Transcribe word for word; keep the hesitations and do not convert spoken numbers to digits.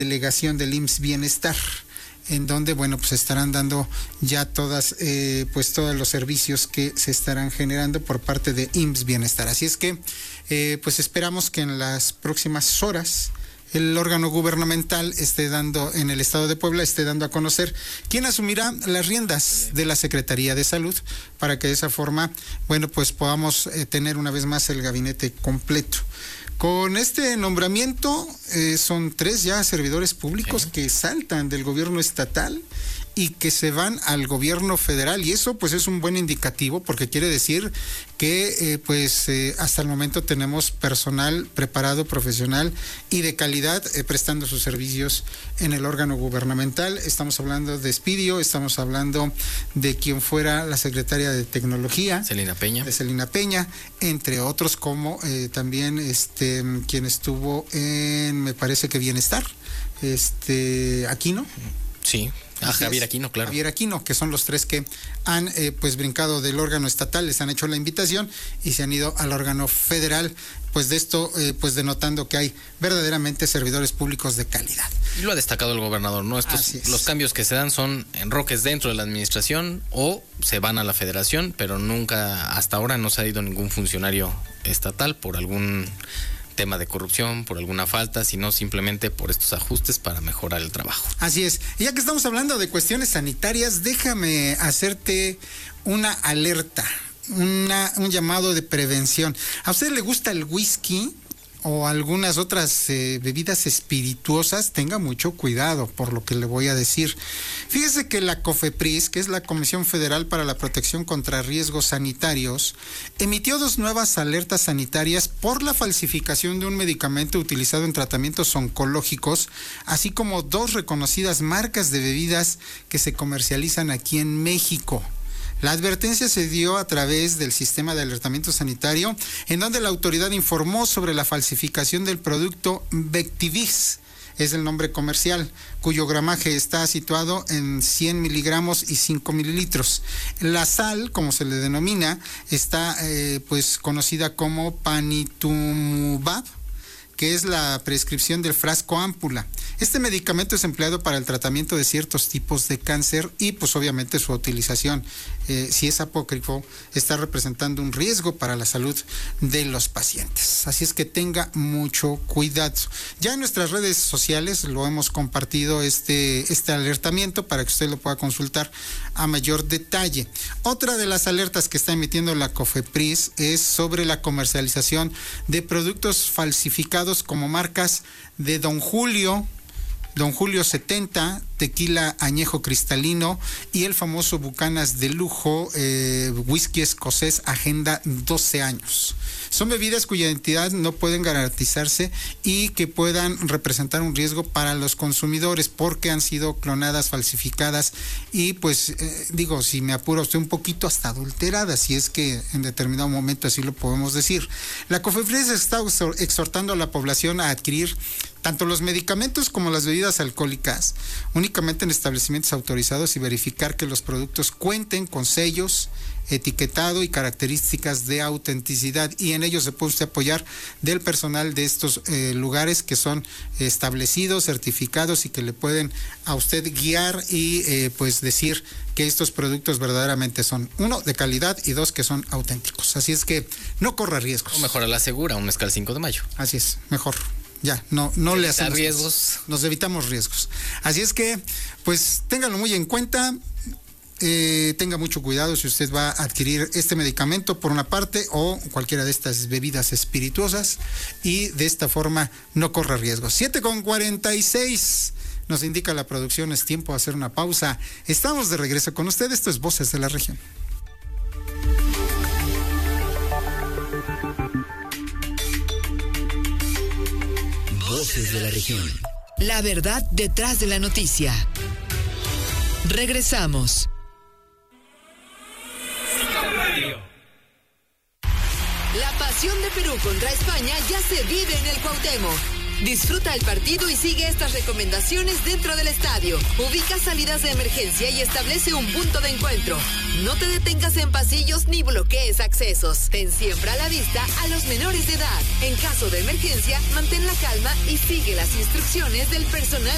delegación del I M S S Bienestar, en donde, bueno, pues estarán dando ya todas, eh, pues todos los servicios que se estarán generando por parte de I M S S Bienestar. Así es que, eh, pues esperamos que en las próximas horas el órgano gubernamental esté dando, en el estado de Puebla, esté dando a conocer quién asumirá las riendas de la Secretaría de Salud, para que de esa forma, bueno, pues podamos eh, tener una vez más el gabinete completo. Con este nombramiento eh, son tres ya servidores públicos, sí, que saltan del gobierno estatal y que se van al gobierno federal, y eso pues es un buen indicativo, porque quiere decir que eh, pues eh, hasta el momento tenemos personal preparado, profesional y de calidad eh, prestando sus servicios en el órgano gubernamental. Estamos hablando de Expidio, estamos hablando de quien fuera la secretaria de Tecnología, Celina Peña, de Celina Peña, entre otros, como eh, también este quien estuvo en, me parece que Bienestar, este Aquino. Sí. Ah, Javier Aquino, claro. Javier Aquino, que son los tres que han eh, pues brincado del órgano estatal, les han hecho la invitación y se han ido al órgano federal, pues de esto, eh, pues denotando que hay verdaderamente servidores públicos de calidad. Y lo ha destacado el gobernador, ¿no? Estos, los cambios que se dan son enroques dentro de la administración o se van a la federación, pero nunca, hasta ahora no se ha ido ningún funcionario estatal por algún tema de corrupción, por alguna falta, sino simplemente por estos ajustes para mejorar el trabajo. Así es. Y ya que estamos hablando de cuestiones sanitarias, déjame hacerte una alerta, una, un llamado de prevención. ¿A usted le gusta el whisky o algunas otras eh, bebidas espirituosas? Tenga mucho cuidado por lo que le voy a decir. Fíjese que la COFEPRIS, que es la Comisión Federal para la Protección contra Riesgos Sanitarios, emitió dos nuevas alertas sanitarias por la falsificación de un medicamento utilizado en tratamientos oncológicos, así como dos reconocidas marcas de bebidas que se comercializan aquí en México. La advertencia se dio a través del sistema de alertamiento sanitario, en donde la autoridad informó sobre la falsificación del producto Vectibix, es el nombre comercial, cuyo gramaje está situado en cien miligramos y cinco mililitros. La sal, como se le denomina, está eh, pues conocida como panitumumab, que es la prescripción del frasco ámpula. Este medicamento es empleado para el tratamiento de ciertos tipos de cáncer y pues obviamente su utilización, eh, si es apócrifo, está representando un riesgo para la salud de los pacientes. Así es que tenga mucho cuidado. Ya en nuestras redes sociales lo hemos compartido este, este alertamiento para que usted lo pueda consultar a mayor detalle. Otra de las alertas que está emitiendo la COFEPRIS es sobre la comercialización de productos falsificados como marcas de Don Julio, Don Julio setenta, tequila añejo cristalino y el famoso Bucanas de lujo, eh, whisky escocés Agenda doce años. Son bebidas cuya identidad no pueden garantizarse y que puedan representar un riesgo para los consumidores porque han sido clonadas, falsificadas y pues eh, digo, si me apura usted, un poquito hasta adulteradas, si es que en determinado momento así lo podemos decir. La COFEPRIS está exhortando a la población a adquirir tanto los medicamentos como las bebidas alcohólicas únicamente en establecimientos autorizados y verificar que los productos cuenten con sellos, etiquetado y características de autenticidad, y en ello se puede usted apoyar del personal de estos eh, lugares que son establecidos, certificados y que le pueden a usted guiar y eh, pues decir que estos productos verdaderamente son, uno, de calidad y dos, que son auténticos. Así es que no corra riesgos. O mejor a la segura, un mezcal cinco de mayo. Así es, mejor. Ya, no, no le hacemos riesgos. Nos evitamos riesgos. Así es que, pues, ténganlo muy en cuenta. Eh, tenga mucho cuidado si usted va a adquirir este medicamento por una parte o cualquiera de estas bebidas espirituosas y de esta forma no corra riesgos. siete con cuarenta y seis nos indica la producción, es tiempo de hacer una pausa. Estamos de regreso con usted, esto es Voces de la Región. Voces de la Región. La verdad detrás de la noticia. Regresamos. La pasión de Perú contra España ya se vive en el Cuauhtémoc. Disfruta el partido y sigue estas recomendaciones dentro del estadio. Ubica salidas de emergencia y establece un punto de encuentro. No te detengas en pasillos ni bloquees accesos. Ten siempre a la vista a los menores de edad. En caso de emergencia, mantén la calma y sigue las instrucciones del personal